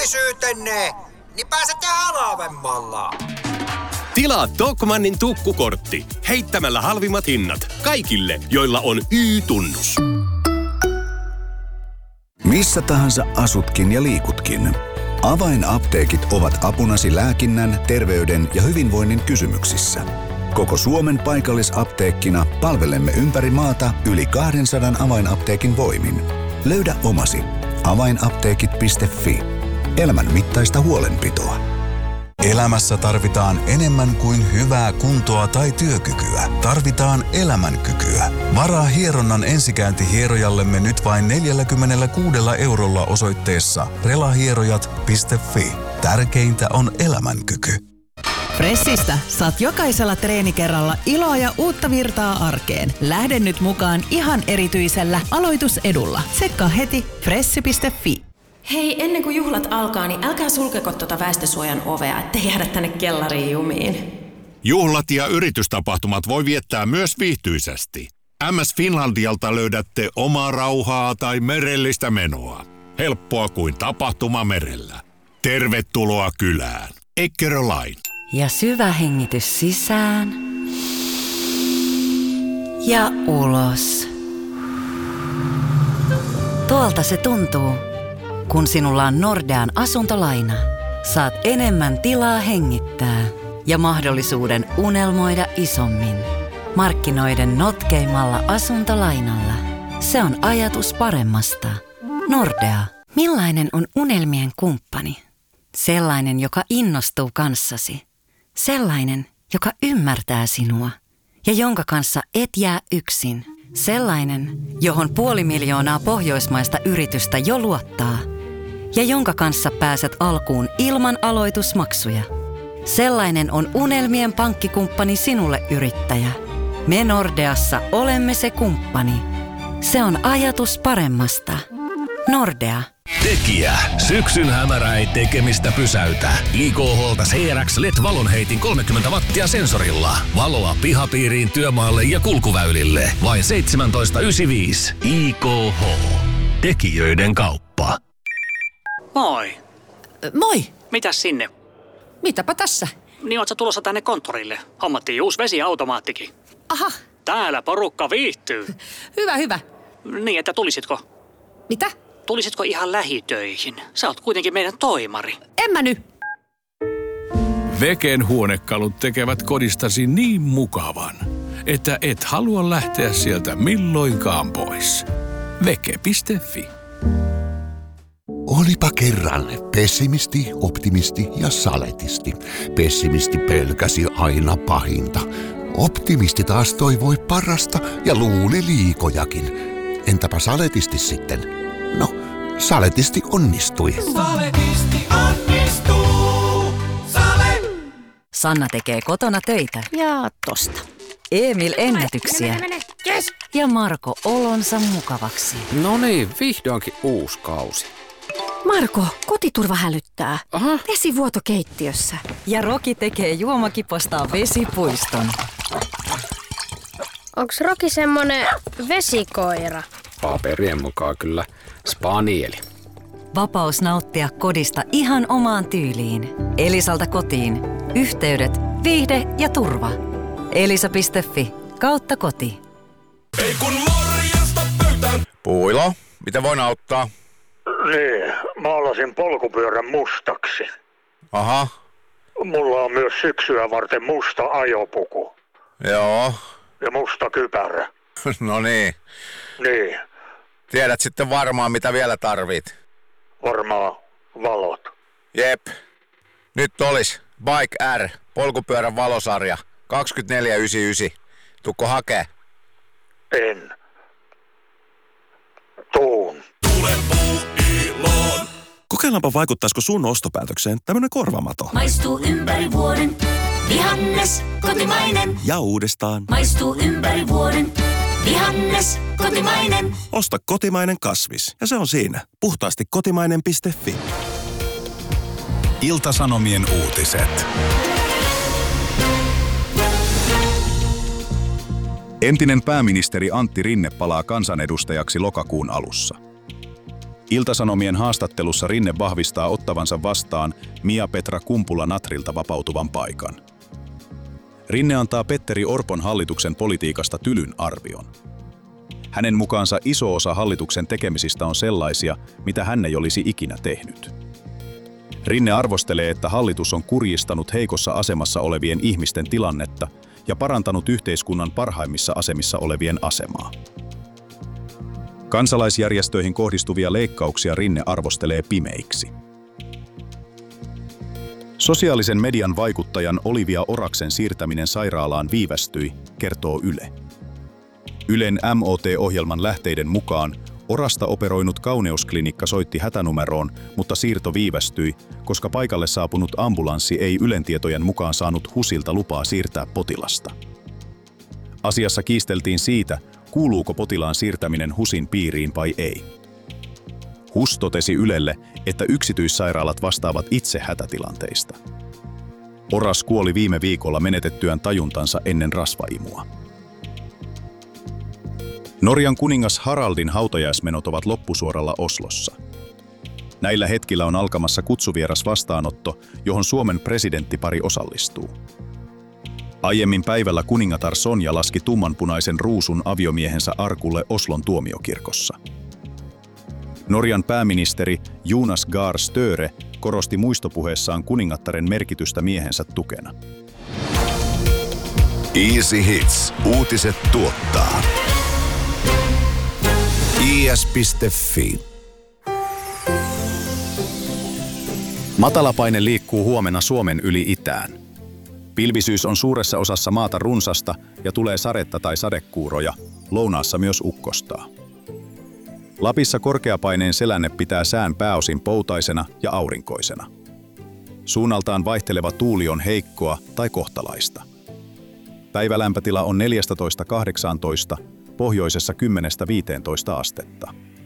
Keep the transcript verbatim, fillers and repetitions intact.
menneisyytenne, niin pääsette halvemmalla. Tilaa Tokmannin tukkukortti heittämällä halvimmat hinnat kaikille, joilla on Y-tunnus. Missä tahansa asutkin ja liikutkin. Avainapteekit ovat apunasi lääkinnän, terveyden ja hyvinvoinnin kysymyksissä. Koko Suomen paikallisapteekkina palvelemme ympäri maata yli kaksisataa avainapteekin voimin. Löydä omasi. avainapteekit piste fi. Elämän mittaista huolenpitoa. Elämässä tarvitaan enemmän kuin hyvää kuntoa tai työkykyä. Tarvitaan elämänkykyä. Varaa hieronnan ensikäynti hierojallemme nyt vain neljäkymmentäkuusi eurolla osoitteessa relahierojat piste fi. Tärkeintä on elämänkyky. Fressistä saat jokaisella treenikerralla iloa ja uutta virtaa arkeen. Lähde nyt mukaan ihan erityisellä aloitusedulla. Tsekkaa heti fressi piste fi. Hei, ennen kuin juhlat alkaa, niin älkää sulkeko tuota väestösuojan ovea, ettei jäädä tänne kellariin jumiin. Juhlat ja yritystapahtumat voi viettää myös viihtyisesti. M S Finlandialta löydätte omaa rauhaa tai merellistä menoa. Helppoa kuin tapahtuma merellä. Tervetuloa kylään. Eckerö Line. Ja syvä hengitys sisään. Ja ulos. Tuolta se tuntuu. Kun sinulla on Nordean asuntolaina, saat enemmän tilaa hengittää ja mahdollisuuden unelmoida isommin. Markkinoiden notkeimmalla asuntolainalla. Se on ajatus paremmasta. Nordea. Millainen on unelmien kumppani? Sellainen, joka innostuu kanssasi. Sellainen, joka ymmärtää sinua ja jonka kanssa et jää yksin. Sellainen, johon puoli miljoonaa pohjoismaista yritystä jo luottaa. Ja jonka kanssa pääset alkuun ilman aloitusmaksuja. Sellainen on unelmien pankkikumppani sinulle, yrittäjä. Me Nordeassa olemme se kumppani. Se on ajatus paremmasta. Nordea. Tekijä. Syksyn hämärä ei tekemistä pysäytä. I K H:lta C R X L E D-valonheitin kolmekymmentä wattia sensorilla. Valoa pihapiiriin, työmaalle ja kulkuväylille. Vain seitsemäntoista yhdeksänkymmentäviisi. I K H. Tekijöiden kauppa. Moi. Moi. Mitäs sinne? Mitäpä tässä? Niin oot sä tulossa tänne konttorille? Hommattiin uusi vesiautomaattikin. Aha. Täällä porukka viihtyy. Hyvä, hyvä. Niin, että tulisitko? Mitä? Tulisitko ihan lähitöihin? Sä oot kuitenkin meidän toimari. En mä nyt. Veken huonekalut tekevät kodistasi niin mukavan, että et halua lähteä sieltä milloinkaan pois. Veke piste fi. Olipa kerran pessimisti, optimisti ja saletisti. Pessimisti pelkäsi aina pahinta. Optimisti taas toivoi parasta ja luuli liikojakin. Entäpä saletisti sitten? No, saletisti onnistui. Saletisti onnistuu. Sale! Sanna tekee kotona töitä. Ja tosta. Emil ennätyksiä. Mene, mene, mene. Yes. Ja Marko olonsa mukavaksi. No niin, vihdoinkin uusi kausi. Marko, kotiturva hälyttää. Aha. Vesivuoto keittiössä. Ja Roki tekee juomakipostaan vesipuiston. Onks Roki semmonen vesikoira? Paperien mukaan kyllä spanieli. Vapaus nauttia kodista ihan omaan tyyliin. Elisalta kotiin. Yhteydet, viihde ja turva. Elisa piste fi kautta koti. Ei kun morjesta pöytään. Puilo, mitä voin auttaa? Niin, maalasin polkupyörän mustaksi. Aha. Mulla on myös syksyä varten musta ajopuku. Joo. Ja musta kypärä. No niin. Niin. Tiedät sitten varmaan, mitä vielä tarvit. Varmaan valot. Jep. Nyt olis Bike R, polkupyörän valosarja, kaksikymmentäneljä yhdeksänkymmentäyhdeksän. Tukko hakee? En. Tuun. Tule Puuiloon. Kokeillaanpa vaikuttaisiko sun ostopäätökseen tämmönen korvamato. Maistuu ympäri vuoden. Vihannes, kotimainen. Ja uudestaan. Maistuu ympäri vuoden. Vihannes, kotimainen. Osta kotimainen kasvis. Ja se on siinä. Puhtaasti kotimainen piste fi. Ilta-Sanomien uutiset. Entinen pääministeri Antti Rinne palaa kansanedustajaksi lokakuun alussa. Ilta-Sanomien haastattelussa Rinne vahvistaa ottavansa vastaan Mia-Petra Kumpula-Natrilta vapautuvan paikan. Rinne antaa Petteri Orpon hallituksen politiikasta tylyn arvion. Hänen mukaansa iso osa hallituksen tekemisistä on sellaisia, mitä hän ei olisi ikinä tehnyt. Rinne arvostelee, että hallitus on kurjistanut heikossa asemassa olevien ihmisten tilannetta ja parantanut yhteiskunnan parhaimmissa asemissa olevien asemaa. Kansalaisjärjestöihin kohdistuvia leikkauksia Rinne arvostelee pimeiksi. Sosiaalisen median vaikuttajan Olivia Oraksen siirtäminen sairaalaan viivästyi, kertoo Yle. Ylen M O T-ohjelman lähteiden mukaan Orasta operoinut kauneusklinikka soitti hätänumeroon, mutta siirto viivästyi, koska paikalle saapunut ambulanssi ei Ylen tietojen mukaan saanut HUSilta lupaa siirtää potilasta. Asiassa kiisteltiin siitä, kuuluuko potilaan siirtäminen HUSin piiriin vai ei. HUS totesi Ylelle, että yksityissairaalat vastaavat itse hätätilanteista. Oras kuoli viime viikolla menetettyään tajuntansa ennen rasvaimua. Norjan kuningas Haraldin hautajaismenot ovat loppusuoralla Oslossa. Näillä hetkillä on alkamassa kutsuvieras vastaanotto, johon Suomen presidenttipari osallistuu. Aiemmin päivällä kuningatar Sonja laski tummanpunaisen ruusun aviomiehensä arkulle Oslon tuomiokirkossa. Norjan pääministeri Jonas Gahr Støre korosti muistopuheessaan kuningattaren merkitystä miehensä tukena. Easy Hits. Uutiset tuottaa. I S piste F I. Matalapaine liikkuu huomenna Suomen yli itään. Pilvisyys on suuressa osassa maata runsasta ja tulee sadetta tai sadekuuroja, lounaassa myös ukkostaa. Lapissa korkeapaineen selänne pitää sään pääosin poutaisena ja aurinkoisena. Suunnaltaan vaihteleva tuuli on heikkoa tai kohtalaista. Päivälämpötila on neljätoista kahdeksantoista, pohjoisessa kymmenen viisitoista astetta.